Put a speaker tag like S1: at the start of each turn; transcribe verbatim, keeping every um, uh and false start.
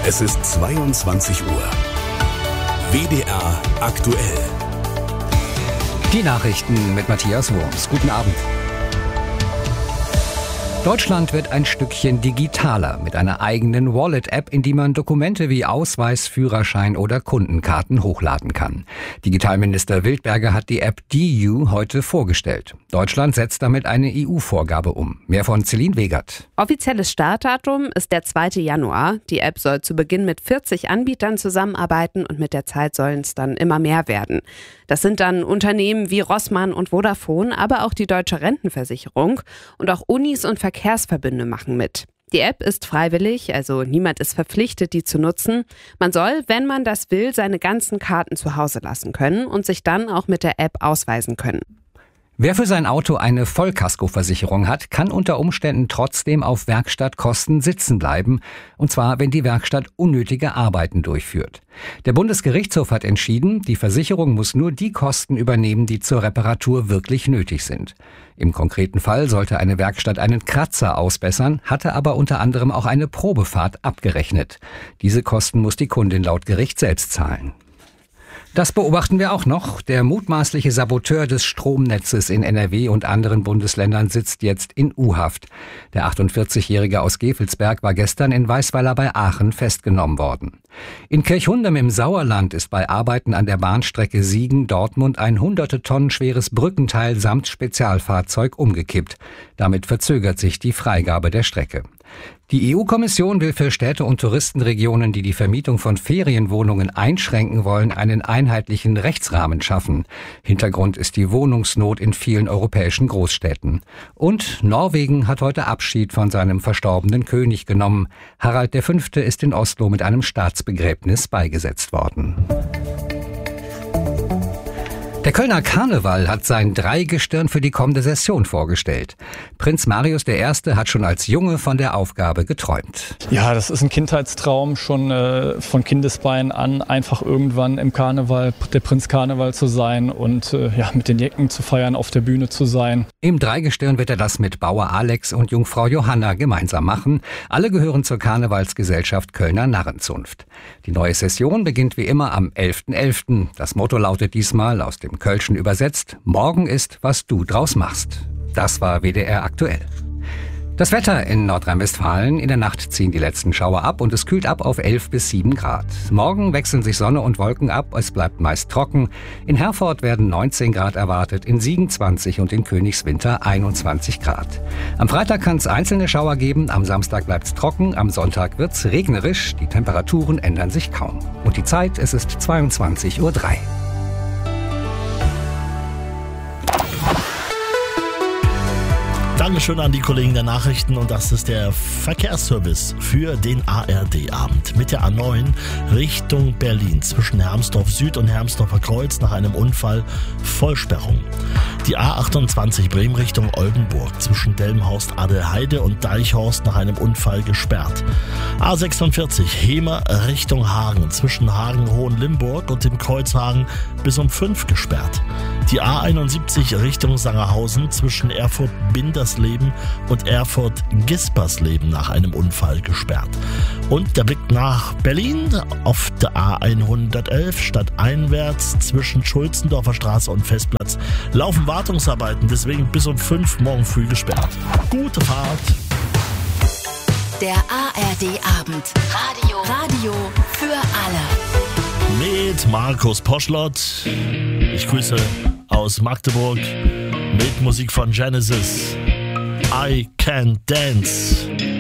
S1: Es ist zweiundzwanzig Uhr. W D R aktuell.
S2: Die Nachrichten mit Matthias Wurms. Guten Abend. Deutschland wird ein Stückchen digitaler mit einer eigenen Wallet-App, in die man Dokumente wie Ausweis, Führerschein oder Kundenkarten hochladen kann. Digitalminister Wildberger hat die App D U heute vorgestellt. Deutschland setzt damit eine E U-Vorgabe um. Mehr von Celine Wegert.
S3: Offizielles Startdatum ist der zweite Januar. Die App soll zu Beginn mit vierzig Anbietern zusammenarbeiten und mit der Zeit sollen es dann immer mehr werden. Das sind dann Unternehmen wie Rossmann und Vodafone, aber auch die Deutsche Rentenversicherung und auch Unis und Verkehrsverbünde machen mit. Die App ist freiwillig, also niemand ist verpflichtet, die zu nutzen. Man soll, wenn man das will, seine ganzen Karten zu Hause lassen können und sich dann auch mit der App ausweisen können.
S2: Wer für sein Auto eine Vollkaskoversicherung hat, kann unter Umständen trotzdem auf Werkstattkosten sitzen bleiben, und zwar, wenn die Werkstatt unnötige Arbeiten durchführt. Der Bundesgerichtshof hat entschieden, die Versicherung muss nur die Kosten übernehmen, die zur Reparatur wirklich nötig sind. Im konkreten Fall sollte eine Werkstatt einen Kratzer ausbessern, hatte aber unter anderem auch eine Probefahrt abgerechnet. Diese Kosten muss die Kundin laut Gericht selbst zahlen. Das beobachten wir auch noch. Der mutmaßliche Saboteur des Stromnetzes in N R W und anderen Bundesländern sitzt jetzt in U-Haft. Der achtundvierzigjährige aus Gevelsberg war gestern in Weisweiler bei Aachen festgenommen worden. In Kirchhundem im Sauerland ist bei Arbeiten an der Bahnstrecke Siegen-Dortmund ein hunderte Tonnen schweres Brückenteil samt Spezialfahrzeug umgekippt. Damit verzögert sich die Freigabe der Strecke. Die E U-Kommission will für Städte und Touristenregionen, die die Vermietung von Ferienwohnungen einschränken wollen, einen einheitlichen Rechtsrahmen schaffen. Hintergrund ist die Wohnungsnot in vielen europäischen Großstädten. Und Norwegen hat heute Abschied von seinem verstorbenen König genommen. Harald der Fünfte ist in Oslo mit einem Staatsbegräbnis beigesetzt worden. Der Kölner Karneval hat sein Dreigestirn für die kommende Session vorgestellt. Prinz Marius der Erste hat schon als Junge von der Aufgabe geträumt.
S4: Ja, das ist ein Kindheitstraum, schon äh, von Kindesbeinen an, einfach irgendwann im Karneval, der Prinz Karneval zu sein und äh, ja, mit den Jecken zu feiern, auf der Bühne zu sein.
S2: Im Dreigestirn wird er das mit Bauer Alex und Jungfrau Johanna gemeinsam machen. Alle gehören zur Karnevalsgesellschaft Kölner Narrenzunft. Die neue Session beginnt wie immer am elften elften Das Motto lautet diesmal aus dem Kölschen übersetzt: Morgen ist, was du draus machst. Das war W D R aktuell. Das Wetter in Nordrhein-Westfalen: In der Nacht ziehen die letzten Schauer ab und es kühlt ab auf elf bis sieben Grad. Morgen wechseln sich Sonne und Wolken ab, es bleibt meist trocken. In Herford werden neunzehn Grad erwartet, in Siegen zwanzig und in Königswinter einundzwanzig Grad. Am Freitag kann es einzelne Schauer geben, am Samstag bleibt es trocken, am Sonntag wird es regnerisch, die Temperaturen ändern sich kaum. Und die Zeit, es ist zweiundzwanzig Uhr drei.
S5: Dankeschön an die Kollegen der Nachrichten, und das ist der Verkehrsservice für den A R D-Abend. Mit der A neun Richtung Berlin zwischen Hermsdorf Süd und Hermsdorfer Kreuz nach einem Unfall Vollsperrung. Die A achtundzwanzig Bremen Richtung Oldenburg zwischen Delmenhorst Adelheide und Deichhorst nach einem Unfall gesperrt. A sechsundvierzig Hemer Richtung Hagen zwischen Hagen-Hohenlimburg und dem Kreuz Hagen bis um fünf gesperrt. Die A einundsiebzig Richtung Sangerhausen zwischen Erfurt-Bindersleben und Erfurt-Gispersleben nach einem Unfall gesperrt. Und der Blick nach Berlin auf der A hundertelf stadteinwärts zwischen Schulzendorfer Straße und Festplatz laufen Wartungsarbeiten, deswegen bis um fünf morgen früh gesperrt. Gute Fahrt!
S6: Der A R D-Abend. Radio. Radio für alle.
S5: Mit Markus Poschlott. Ich grüße aus Magdeburg mit Musik von Genesis. I Can Dance.